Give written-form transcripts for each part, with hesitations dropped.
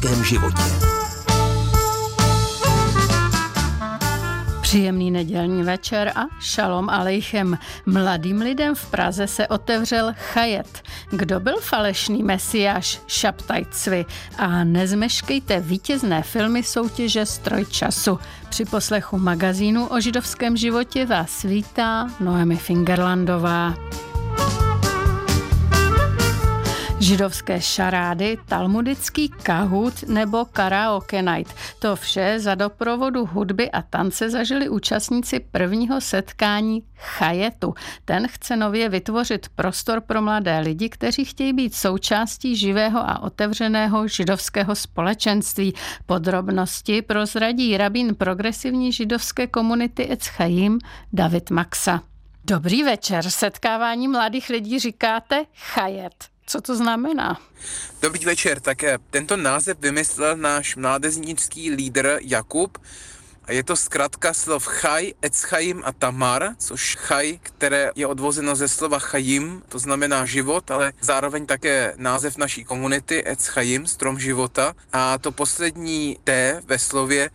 židovském životě. Příjemný nedělní večer a šalom alejchem. Mladým lidem v Praze se otevřel chajet. Kdo byl falešný mesiáš Šabtaj Cvi? A nezmeškejte vítězné filmy soutěže Stroj času. Při poslechu magazínu o židovském životě vás vítá Noemi Fingerlandová. Židovské šarády, talmudický kahut nebo karaoke night. To vše za doprovodu hudby a tance zažili účastníci prvního setkání chajetu. Ten chce nově vytvořit prostor pro mladé lidi, kteří chtějí být součástí živého a otevřeného židovského společenství. Podrobnosti prozradí rabín progresivní židovské komunity Etz Chaim David Maksa. Dobrý večer, setkávání mladých lidí říkáte chajet. Co to znamená? Dobrý večer, také tento název vymyslel náš mládežnický lídr Jakub a je to zkratka slov chaj, Etz Chaim a Tamar, což chaj, které je odvozeno ze slova chajim, to znamená život, ale zároveň také název naší komunity Etz Chaim, strom života, a to poslední T ve slově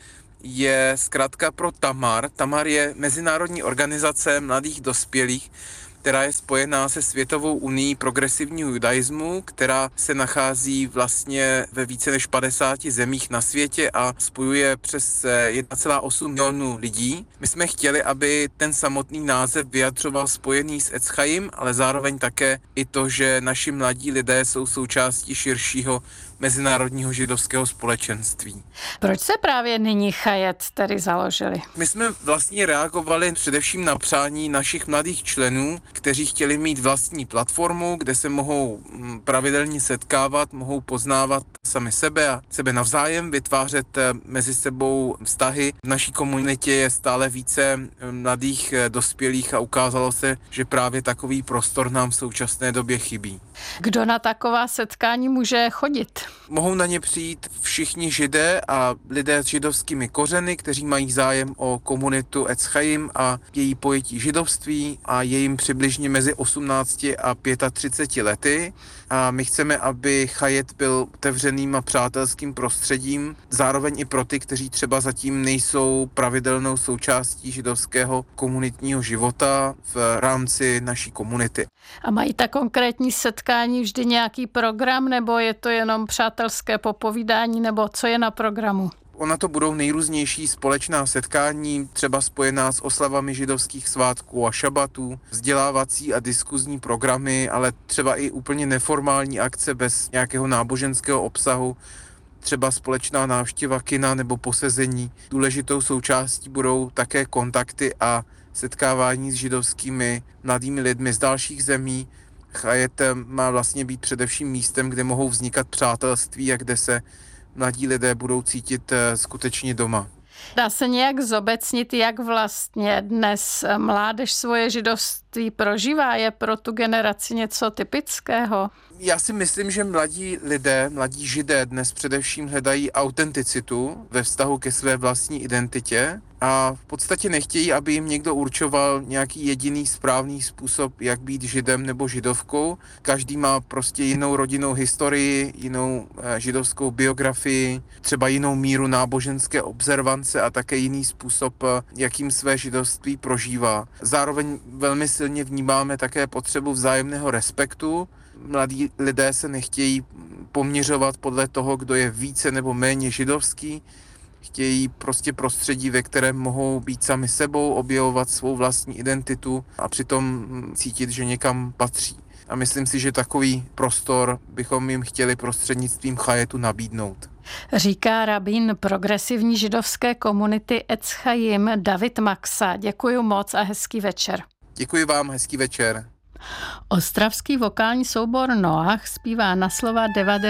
je zkratka pro Tamar. Tamar je mezinárodní organizace mladých dospělých, která je spojená se Světovou unií progresivního judaismu, která se nachází vlastně ve více než 50 zemích na světě a spojuje přes 1,8 milionů lidí. My jsme chtěli, aby ten samotný název vyjadřoval spojený s Etz Chaim, ale zároveň také i to, že naši mladí lidé jsou součástí širšího mezinárodního židovského společenství. Proč se právě nyní chajet tedy založili? My jsme vlastně reagovali především na přání našich mladých členů, kteří chtěli mít vlastní platformu, kde se mohou pravidelně setkávat, mohou poznávat sami sebe a sebe navzájem, vytvářet mezi sebou vztahy. V naší komunitě je stále více mladých dospělých a ukázalo se, že právě takový prostor nám v současné době chybí. Kdo na taková setkání může chodit? Mohou na ně přijít všichni židé a lidé s židovskými kořeny, kteří mají zájem o komunitu Etz Chaim a její pojetí židovství a je jim přibližně mezi 18 a 35 lety. A my chceme, aby chajet byl otevřeným a přátelským prostředím, zároveň i pro ty, kteří třeba zatím nejsou pravidelnou součástí židovského komunitního života v rámci naší komunity. A mají ta konkrétní setkání vždy nějaký program, nebo je to jenom přátelské popovídání, nebo co je na programu? Ona to budou nejrůznější společná setkání, třeba spojená s oslavami židovských svátků a šabatů, vzdělávací a diskuzní programy, ale třeba i úplně neformální akce bez nějakého náboženského obsahu, třeba společná návštěva kina nebo posezení. Důležitou součástí budou také kontakty a setkávání s židovskými mladými lidmi z dalších zemí. Chajet má vlastně být především místem, kde mohou vznikat přátelství a kde se mladí lidé budou cítit skutečně doma. Dá se nějak zobecnit, jak vlastně dnes mládež svoje židovství prožívá? Je pro tu generaci něco typického? Já si myslím, že mladí lidé, mladí židé dnes především hledají autenticitu ve vztahu ke své vlastní identitě a v podstatě nechtějí, aby jim někdo určoval nějaký jediný správný způsob, jak být židem nebo židovkou. Každý má prostě jinou rodinnou historii, jinou židovskou biografii, třeba jinou míru náboženské observance a také jiný způsob, jakým své židovství prožívá. Zároveň velmi silně vnímáme také potřebu vzájemného respektu. Mladí lidé se nechtějí poměřovat podle toho, kdo je více nebo méně židovský. Chtějí prostě prostředí, ve kterém mohou být sami sebou, objevovat svou vlastní identitu a přitom cítit, že někam patří. A myslím si, že takový prostor bychom jim chtěli prostřednictvím chajetu nabídnout. Říká rabín progresivní židovské komunity Etz Chaim David Maksa. Děkuji moc a hezký večer. Děkuji vám, hezký večer. Ostravský vokální soubor Noach zpívá na slova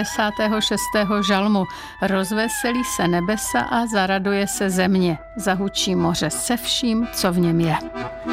96. žalmu. Rozveselí se nebesa a zaraduje se země. Zahučí moře se vším, co v něm je.